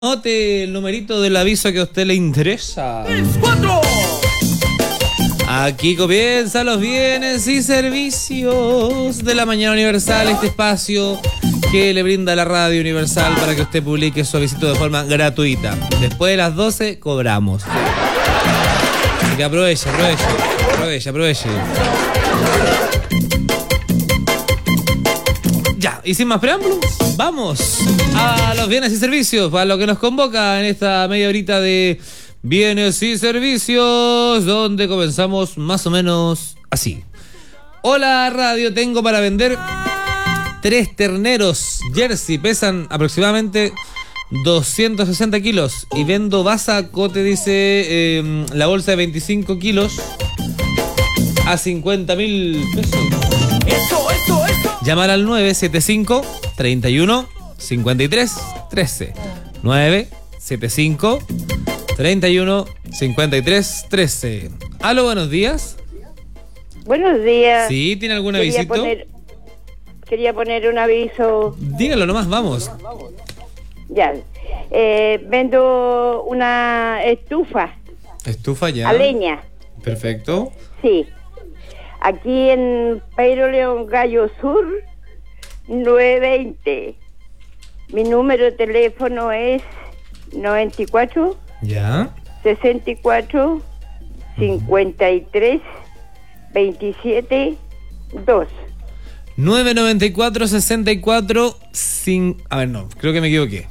Note el numerito del aviso que a usted le interesa. 4. Aquí comienzan los bienes y servicios de la Mañana Universal, este espacio que le brinda la Radio Universal para que usted publique su avisito de forma gratuita. Después de las 12 cobramos. Así que aproveche. Ya, y sin más preámbulos, vamos a los bienes y servicios, para lo que nos convoca en esta media horita de bienes y servicios, donde comenzamos más o menos así. Hola radio, tengo para vender 3 terneros Jersey, pesan aproximadamente 260 kilos y vendo Basacote, dice la bolsa de 25 kilos a 50.000 pesos. ¡Eso! Llamar al 975 31 53 13. 975 31 53 13. Aló, buenos días. Buenos días. Sí, ¿tiene algún avisito? Quería poner un aviso. Dígalo nomás, vamos. Ya. Vendo una estufa. Estufa ya. A leña. Perfecto. Sí. Aquí en Pedro León Gallo Sur, 920. Mi número de teléfono es 94 ya 64 53 27 2. 994 64 sin... A ver, no, creo que me equivoqué.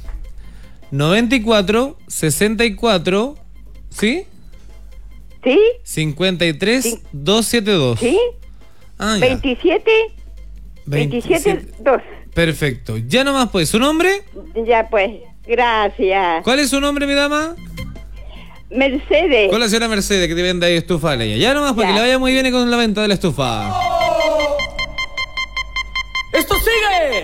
94 64, ¿sí? ¿Sí? 53 272. ¿Sí? Ah, ya. 27 2. Perfecto. Ya nomás pues, ¿su nombre? Ya pues, gracias. ¿Cuál es su nombre, mi dama? Mercedes. Con la señora Mercedes, que te vende ahí estufa de leña. Ya nomás, porque Ya. le vaya muy bien con la venta de la estufa. ¡Esto sigue!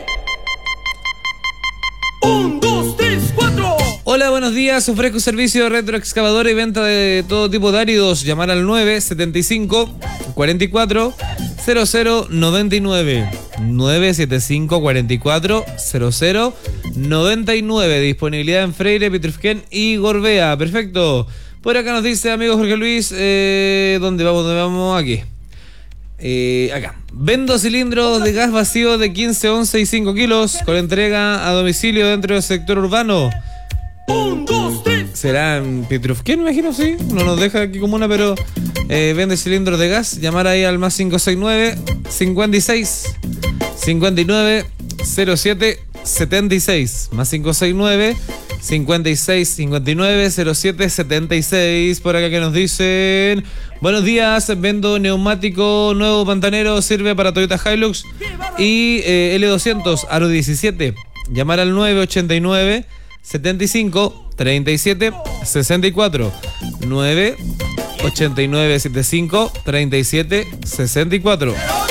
1, 2, 3, 4. Hola, buenos días. Ofrezco servicio de retroexcavadora y venta de todo tipo de áridos. Llamar al 975 44 00 99. 975 44 00 99. Disponibilidad en Freire, Petrufquén y Gorbea. Perfecto. Por acá nos dice, amigo Jorge Luis, ¿dónde vamos? Aquí. Acá. Vendo cilindros de gas vacío de 15, 11 y 5 kilos con entrega a domicilio dentro del sector urbano. 1, 2, 3. Será en Petrufquén, me imagino, sí. No nos deja aquí comuna, pero vende cilindros de gas. Llamar ahí al más 569 56 59 07 76. Más 569 56 59 07 76. Por acá que nos dicen: buenos días, vendo neumático nuevo pantanero, sirve para Toyota Hilux y L200 Aro 17. Llamar al 989 75 37 64. 989 75 37 64.